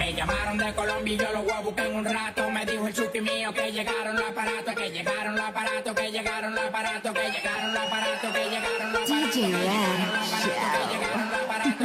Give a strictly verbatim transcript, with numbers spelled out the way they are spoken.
Me llamaron de Colombia y yo los voy a buscar en un rato. Me dijo el chupi mío que llegaron los aparatos, que llegaron los aparatos, que llegaron los aparatos, que llegaron los aparatos, que llegaron los aparatos, que llegaron los aparatos, que llegaron los aparatos,